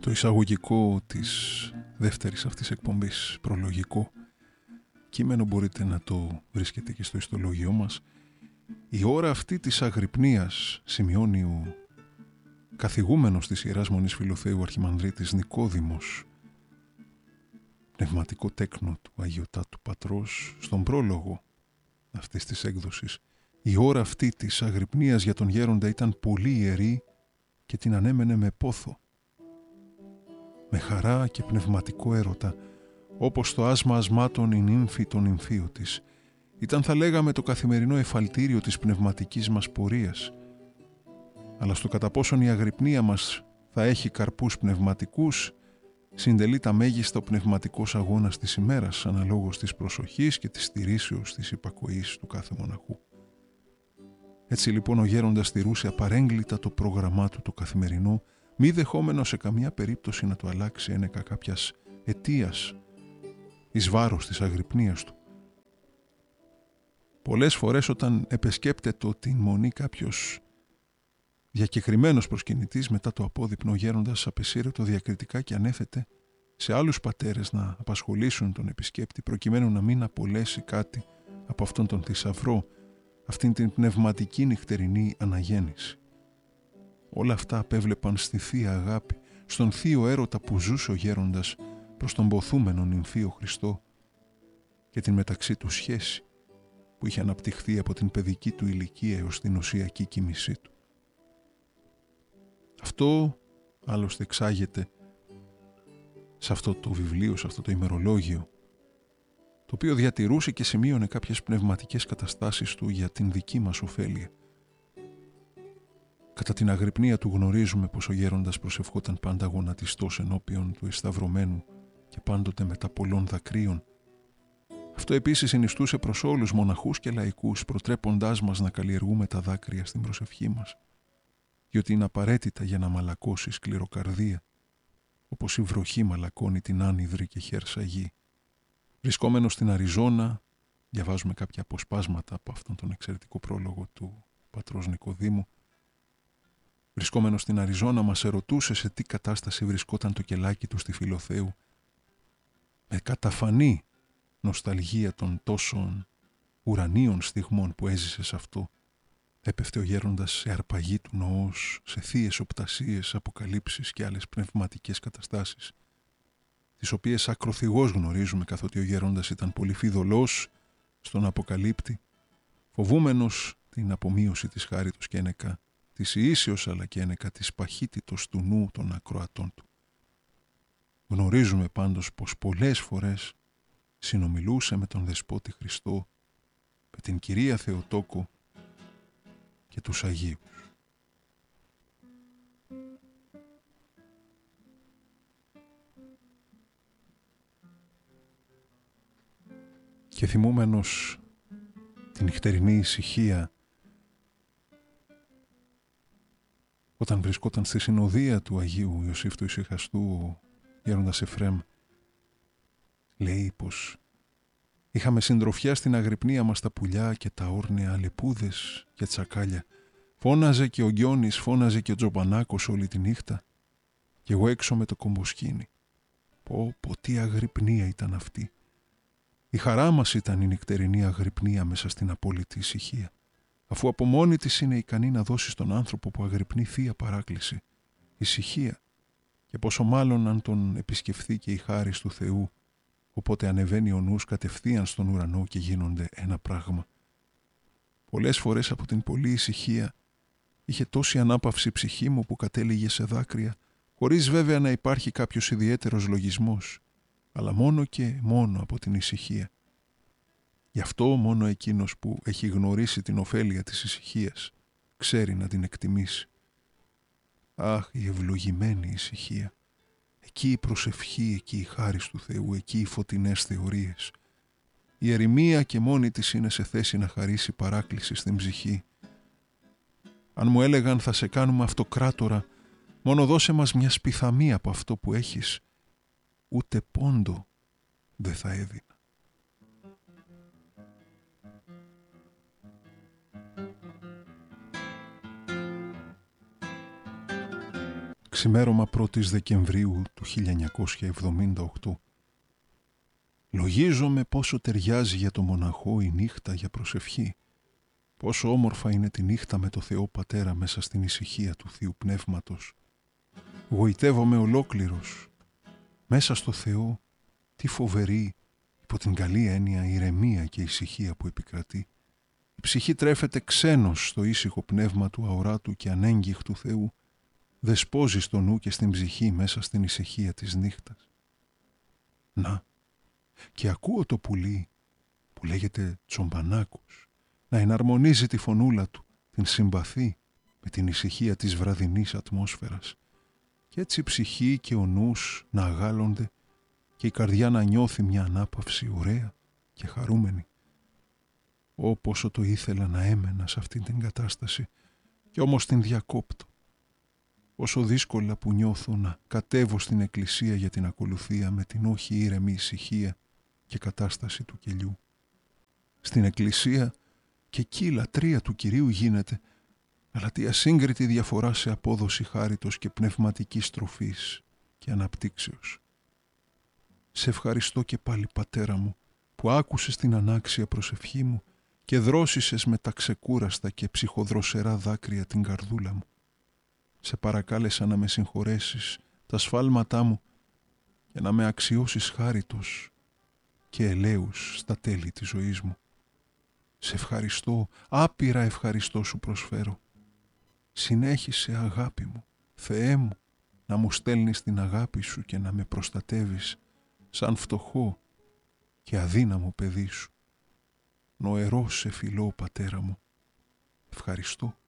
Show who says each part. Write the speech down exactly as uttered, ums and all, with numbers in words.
Speaker 1: Το εισαγωγικό της δεύτερης αυτής εκπομπής, προλογικό κείμενο, μπορείτε να το βρίσκετε και στο ιστολόγιό μας. Η ώρα αυτή της αγρυπνίας, σημειώνει ο καθηγούμενος της Ιεράς Μονής Φιλοθέου Αρχιμανδρίτης Νικόδημος, πνευματικό τέκνο του Αγιωτάτου Πατρός, στον πρόλογο αυτής της έκδοσης. Η ώρα αυτή της αγρυπνίας για τον γέροντα ήταν πολύ ιερή και την ανέμενε με πόθο, με χαρά και πνευματικό έρωτα, όπως το άσμα ασμάτων η νύμφη των νυμφίου της. Ήταν, θα λέγαμε, το καθημερινό εφαλτήριο της πνευματικής μας πορείας. Αλλά στο κατά πόσον η αγρυπνία μας θα έχει καρπούς πνευματικούς, συντελεί τα μέγιστα ο πνευματικός αγώνας της ημέρας, αναλόγως της προσοχής και της στηρίσεως της υπακοής του κάθε μοναχού. Έτσι λοιπόν ο γέροντας στηρούσε απαρέγκλητα το πρόγραμμά του το καθημερινό, μη δεχόμενο σε καμία περίπτωση να το αλλάξει ένεκα κάποιας αιτίας εις βάρος της αγρυπνίας του. Πολλές φορές όταν επεσκέπτεται την μονή κάποιος διακεκριμένος προσκυνητής, μετά το απόδειπνο, ο γέροντας απεσύρετο διακριτικά και ανέθετε σε άλλους πατέρες να απασχολήσουν τον επισκέπτη, προκειμένου να μην απολέσει κάτι από αυτόν τον θησαυρό, αυτήν την πνευματική νυχτερινή αναγέννηση. Όλα αυτά απέβλεπαν στη θεία αγάπη, στον θείο έρωτα που ζούσε ο γέροντας προς τον ποθούμενο νυμφίο Χριστό και την μεταξύ του σχέση που είχε αναπτυχθεί από την παιδική του ηλικία έως την οσιακή κοίμησή του. Αυτό άλλωστε εξάγεται σε αυτό το βιβλίο, σε αυτό το ημερολόγιο, το οποίο διατηρούσε και σημείωνε κάποιες πνευματικές καταστάσεις του για την δική μας ωφέλεια. Κατά την αγρυπνία του γνωρίζουμε πως ο γέροντας προσευχόταν πάντα γονατιστός ενώπιον του εσταυρωμένου και πάντοτε μετά πολλών δακρύων. Αυτό επίσης συνιστούσε προς όλους μοναχούς και λαϊκούς, προτρέποντάς μας να καλλιεργούμε τα δάκρυα στην προσευχή μας, διότι είναι απαραίτητα για να μαλακώσει η σκληροκαρδία, όπως η βροχή μαλακώνει την άνυδρη και χέρσα γη. Βρισκόμενος στην Αριζόνα, διαβάζουμε κάποια αποσπάσματα από αυτόν τον εξαιρετικό πρόλογο του πατρός Νικοδήμου. Βρισκόμενος στην Αριζόνα, μας ερωτούσε σε τι κατάσταση βρισκόταν το κελάκι του στη Φιλοθέου. Με καταφανή νοσταλγία των τόσων ουρανίων στιγμών που έζησε σε αυτό, έπεφτε ο γέροντας σε αρπαγή του νοός, σε θείες οπτασίες, αποκαλύψεις και άλλες πνευματικές καταστάσεις, τις οποίες ακροθυγώς γνωρίζουμε, καθότι ο γέροντας ήταν πολύ φιδωλός στον αποκαλύπτη, φοβούμενος την απομείωση της χάριτος και ένεκα της ιήσεως, αλλά και ένεκα της παχύτητος του νου των ακροατών του. Γνωρίζουμε πάντως πως πολλές φορές συνομιλούσε με τον Δεσπότη Χριστό, με την Κυρία Θεοτόκο και τους Αγίους. Και θυμούμενος την νυχτερινή ησυχία όταν βρισκόταν στη συνοδεία του Αγίου Ιωσήφ του Ησυχαστού, ο γέροντας Εφρέμ λέει πως είχαμε συντροφιά στην αγρυπνία μας τα πουλιά και τα όρνια, λεπούδες και τσακάλια. Φώναζε και ο Γκιόνης, φώναζε και ο Τζομπανάκος όλη τη νύχτα και εγώ έξω με το κομποσκίνι. Πω πω τι αγρυπνία ήταν αυτή. Η χαρά μας ήταν η νυχτερινή αγρυπνία μέσα στην απόλυτη ησυχία, αφού από μόνη της είναι ικανή να δώσει στον άνθρωπο που αγρυπνεί θεία παράκληση, ησυχία, και πόσο μάλλον αν τον επισκεφθεί και η χάρις του Θεού, οπότε ανεβαίνει ο νους κατευθείαν στον ουρανό και γίνονται ένα πράγμα. Πολλές φορές από την πολλή ησυχία είχε τόση ανάπαυση ψυχή μου που κατέληγε σε δάκρυα, χωρίς βέβαια να υπάρχει κάποιος ιδιαίτερος λογισμός, αλλά μόνο και μόνο από την ησυχία. Γι' αυτό μόνο εκείνος που έχει γνωρίσει την ωφέλεια της ησυχίας ξέρει να την εκτιμήσει. Αχ, η ευλογημένη ησυχία! Εκεί η προσευχή, εκεί η χάρις του Θεού, εκεί οι φωτεινές θεωρίες. Η ερημία και μόνη της είναι σε θέση να χαρίσει παράκληση στην ψυχή. Αν μου έλεγαν θα σε κάνουμε αυτοκράτορα, μόνο δώσε μας μια σπιθαμία από αυτό που έχεις, ούτε πόντο δεν θα έδινα. Ξημέρωμα πρώτης Δεκεμβρίου του χίλια εννιακόσια εβδομήντα οκτώ. Λογίζομαι πόσο ταιριάζει για το μοναχό η νύχτα για προσευχή. Πόσο όμορφα είναι τη νύχτα με το Θεό Πατέρα μέσα στην ησυχία του Θείου Πνεύματος. Γοητεύομαι ολόκληρος. Μέσα στο Θεό, τι φοβερή, υπό την καλή έννοια, ηρεμία και ησυχία που επικρατεί. Η ψυχή τρέφεται ξένος στο ήσυχο πνεύμα του αοράτου και ανέγγιχτου Θεού. Δεσπόζει στο νου και στην ψυχή μέσα στην ησυχία της νύχτας. Να, και ακούω το πουλί που λέγεται Τσομπανάκος να εναρμονίζει τη φωνούλα του, την συμπαθή με την ησυχία της βραδινής ατμόσφαιρας. Και έτσι η ψυχή και ο νους να αγάλλονται και η καρδιά να νιώθει μια ανάπαυση ωραία και χαρούμενη. Ω, πόσο το ήθελα να έμενα σε αυτήν την κατάσταση και όμως την διακόπτω. Όσο δύσκολα που νιώθω να κατέβω στην εκκλησία για την ακολουθία με την όχι ήρεμη ησυχία και κατάσταση του κελιού. Στην εκκλησία και εκεί η λατρεία του Κυρίου γίνεται, αλλά τι ασύγκριτη διαφορά σε απόδοση χάριτος και πνευματικής τροφής και αναπτύξεως. Σε ευχαριστώ και πάλι, Πατέρα μου, που άκουσες την ανάξια προσευχή μου και δρόσισες με τα ξεκούραστα και ψυχοδροσερά δάκρυα την καρδούλα μου. Σε παρακάλεσα να με συγχωρέσεις τα σφάλματά μου και να με αξιώσεις χάριτος και ελέους στα τέλη της ζωής μου. Σε ευχαριστώ, άπειρα ευχαριστώ σου προσφέρω. Συνέχισε, αγάπη μου, Θεέ μου, να μου στέλνεις την αγάπη σου και να με προστατεύεις σαν φτωχό και αδύναμο παιδί σου. Νοερός σε φιλώ, Πατέρα μου. Ευχαριστώ.